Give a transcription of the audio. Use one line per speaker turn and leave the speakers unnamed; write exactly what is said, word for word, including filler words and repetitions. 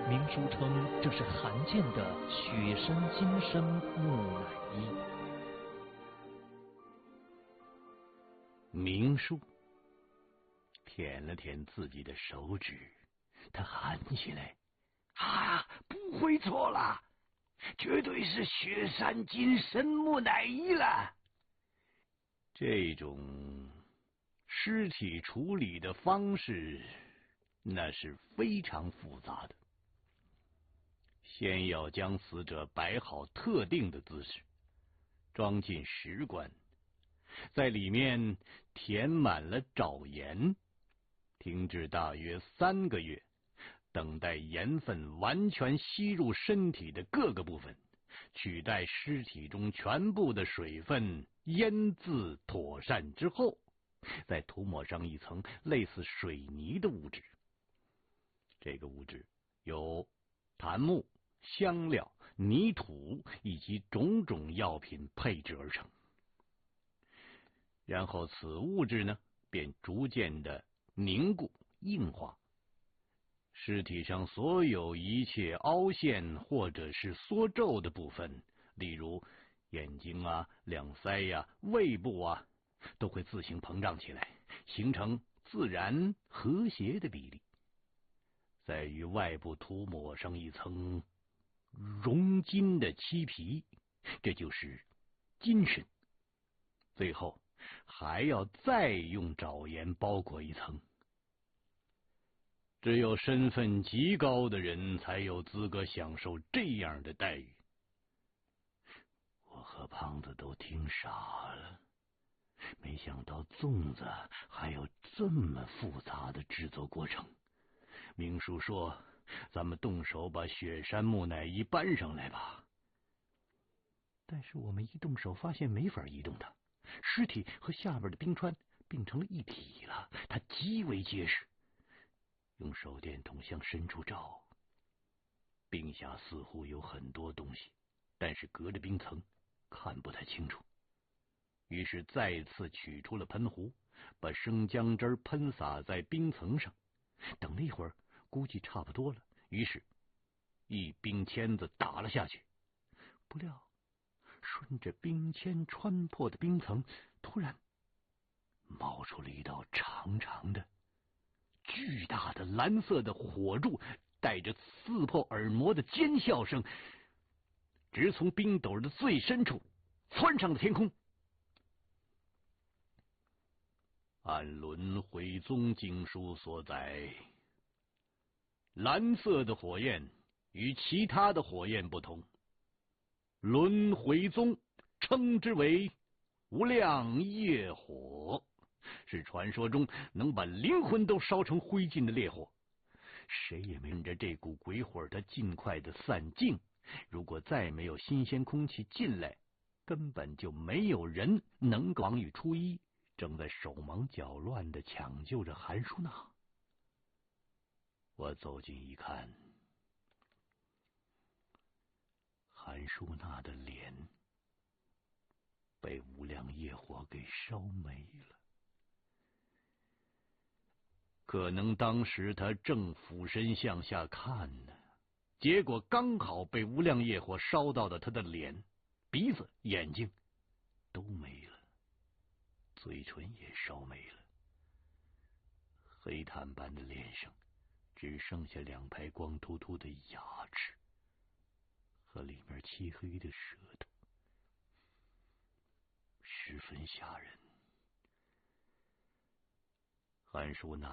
明书称这是罕见的雪山金身木乃伊。
明书舔了舔自己的手指，他喊起来：“啊，不会错了，绝对是雪山金身木乃伊了！”这种尸体处理的方式，那是非常复杂的。先要将死者摆好特定的姿势，装进石棺，在里面填满了沼盐，停置大约三个月，等待盐分完全吸入身体的各个部分，取代尸体中全部的水分，腌渍妥善之后，再涂抹上一层类似水泥的物质。这个物质由檀木、香料、泥土以及种种药品配制而成。然后此物质呢，便逐渐的凝固硬化，尸体上所有一切凹陷或者是缩皱的部分，例如眼睛啊、两腮呀、胃部啊，都会自行膨胀起来，形成自然和谐的比例。再于外部涂抹上一层熔金的漆皮，这就是金身。最后还要再用沼盐包裹一层。只有身份极高的人才有资格享受这样的待遇。我和胖子都听傻了，没想到粽子还有这么复杂的制作过程。明叔说：“咱们动手把雪山木乃伊搬上来吧。”但是我们一动手发现没法移动它，尸体和下边的冰川并成了一体了，它极为结实。用手电筒向深处照，冰下似乎有很多东西，但是隔着冰层看不太清楚。于是再次取出了喷壶，把生姜汁喷洒在冰层上。等了一会儿，估计差不多了，于是一冰签子打了下去。不料顺着冰签穿破的冰层，突然冒出了一道长长的巨大的蓝色的火柱，带着刺破耳膜的尖笑声，直从冰斗的最深处窜上了天空。按轮回宗经书所载，蓝色的火焰与其他的火焰不同，轮回宗称之为无量业火，是传说中能把灵魂都烧成灰烬的烈火。谁也没忍着这股鬼火它尽快的散尽，如果再没有新鲜空气进来，根本就没有人能够王宇初一正在手忙脚乱的抢救着韩淑娜。我走近一看，韩淑娜的脸被无量业火给烧没了。可能当时他正俯身向下看呢，结果刚好被无量业火烧到的他的脸、鼻子、眼睛都没了，嘴唇也烧没了，黑炭般的脸上只剩下两排光秃秃的牙齿和里面漆黑的舌头，十分吓人。韩淑娜